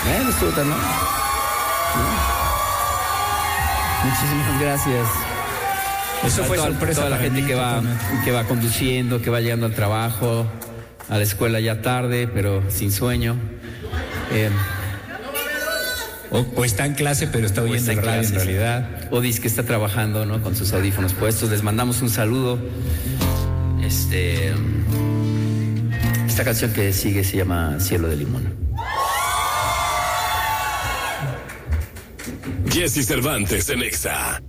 Estuvo tan mal. Muchísimas gracias. Eso fue sorpresa toda la gente que va conduciendo, que va llegando al trabajo, a la escuela ya tarde, pero sin sueño. O está en clase, pero está oyendo el radio en realidad. O dice que está trabajando, ¿no? Con sus audífonos puestos. Les mandamos un saludo. Esta canción que sigue se llama Cielo de Limón. Jesse Cervantes en Exa.